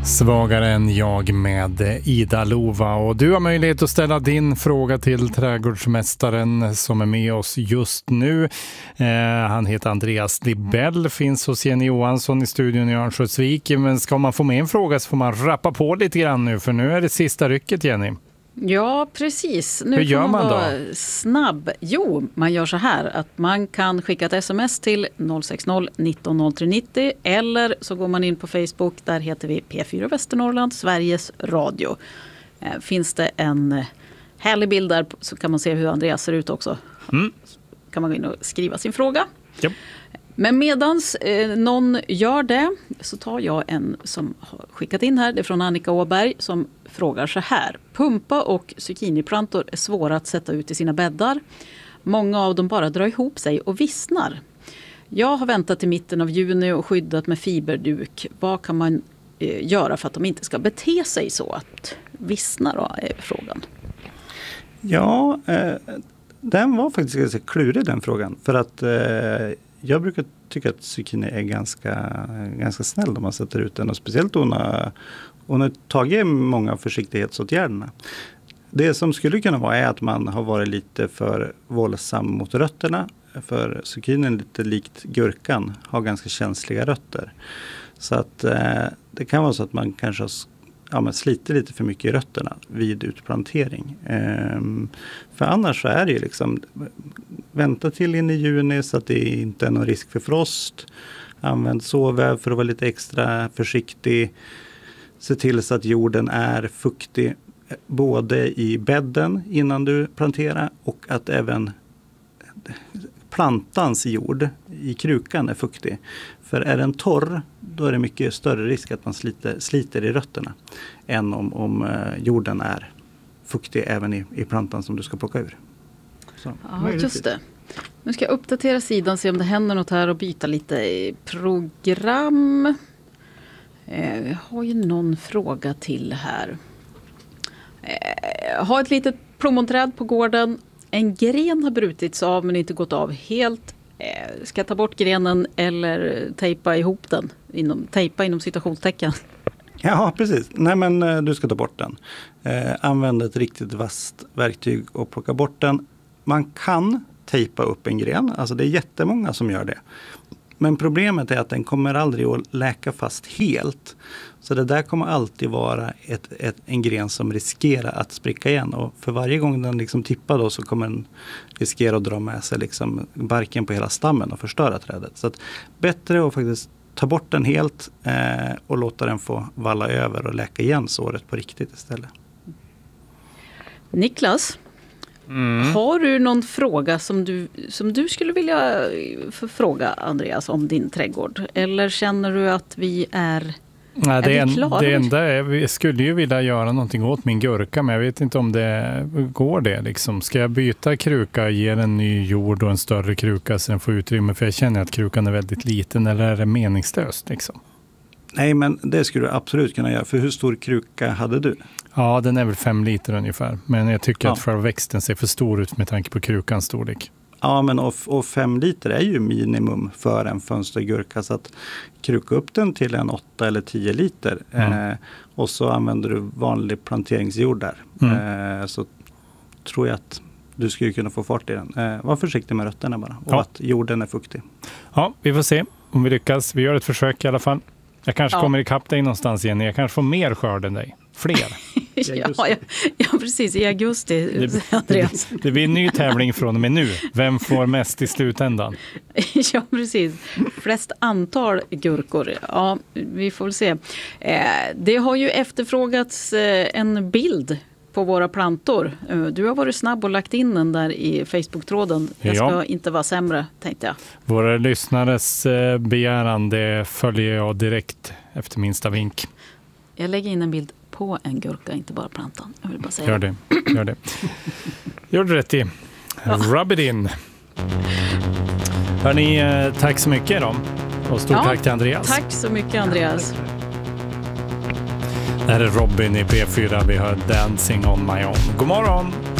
Svagare än jag med Ida Lova, och du har möjlighet att ställa din fråga till trädgårdsmästaren som är med oss just nu. Han heter Andreas Libell, finns hos Jenny Johansson i studion i Örnsköldsvik. Men ska man få med en fråga så får man rappa på lite grann nu, för nu är det sista rycket, Jenny. Ja, precis. Nu hur gör får man då? vara snabb. Jo, man gör så här att man kan skicka ett sms till 060 19 03090 eller så går man in på Facebook. Där heter vi P4 Västernorrland, Sveriges Radio. Finns det en härlig bild där så kan man se hur Andreas ser ut också. Kan man gå in och skriva sin fråga. Yep. Men medans någon gör det så tar jag en som har skickat in här. Det är från Annika Åberg som frågar så här. Pumpa och zucchiniplantor är svåra att sätta ut i sina bäddar. Många av dem bara drar ihop sig och vissnar. Jag har väntat till mitten av juni och skyddat med fiberduk. Vad kan man göra för att de inte ska bete sig så att vissna då, är frågan. Ja, den var faktiskt ganska klurig den frågan. För att jag brukar tycka att zucchini är ganska snäll om man sätter ut den. Och speciellt hon har tagit många försiktighetsåtgärderna. Det som skulle kunna vara är att man har varit lite för våldsam mot rötterna. För zucchinin, lite likt gurkan, har ganska känsliga rötter. Så att det kan vara så att man kanske har sliter lite för mycket i rötterna vid utplantering. För annars så är det ju liksom vänta till in i juni så att det inte är någon risk för frost. Använd såväv för att vara lite extra försiktig. Se till så att jorden är fuktig både i bädden innan du planterar och att även plantans jord i krukan är fuktig. För är den torr, då är det mycket större risk att man sliter i rötterna än om jorden är fuktig även i plantan som du ska plocka ur. Så, ja, just det. Nu ska jag uppdatera sidan, se om det händer något här och byta lite i program. Jag har ju någon fråga till här. Har ett litet plommonträd på gården. En gren har brutits av men inte gått av helt. Ska jag ta bort grenen eller tejpa ihop den? Tejpa inom citationstecken. Ja, precis. Nej, men du ska ta bort den. Använd ett riktigt vasst verktyg och plocka bort den. Man kan tejpa upp en gren. Alltså det är jättemånga som gör det. Men problemet är att den kommer aldrig att läka fast helt. Så det där kommer alltid vara en gren som riskerar att spricka igen. Och för varje gång den liksom tippar då så kommer den riskera att dra med sig liksom barken på hela stammen och förstöra trädet. Så att bättre att faktiskt ta bort den helt och låta den få valla över och läka igen såret på riktigt istället. Niklas, har du någon fråga som du skulle vilja fråga Andreas om din trädgård? Eller känner du att vi är... Nej, det enda är, vi skulle ju vilja göra någonting åt min gurka, men jag vet inte om det går det liksom. Ska jag byta kruka, ge en ny jord och en större kruka så den får utrymme? För jag känner att krukan är väldigt liten, eller är det meningslöst liksom? Nej, men det skulle du absolut kunna göra. För hur stor kruka hade du? Ja, den är väl 5 liter ungefär. Men jag tycker att själva växten ser för stor ut med tanke på krukans storlek. Ja, men och 5 liter är ju minimum för en fönstergurka, så att kruka upp den till en 8 eller 10 liter och så använder du vanlig planteringsjord där. Så tror jag att du skulle kunna få fart i den. Var försiktig med rötterna bara och att jorden är fuktig. Ja, vi får se om vi lyckas. Vi gör ett försök i alla fall. Jag kanske kommer ikapp dig någonstans igen. Jag kanske får mer skörd än dig. Fler. Ja, precis. I augusti. Det blir en ny tävling från och med nu. Vem får mest i slutändan? Ja, precis. Flest antal gurkor. Ja, vi får väl se. Det har ju efterfrågats en bild på våra plantor. Du har varit snabb och lagt in den där i Facebook-tråden. Jag ska inte vara sämre, tänkte jag. Våra lyssnares begäran, det följer jag direkt efter minsta vink. Jag lägger in en bild på en gurka, inte bara plantan. Jag vill bara säga Gör det. Gör du rätt i. Rub it in. Hörrni, tack så mycket då. Och stort tack till Andreas. Tack så mycket, Andreas. Det här är Robin i P4. Vi hör Dancing on my own. God morgon!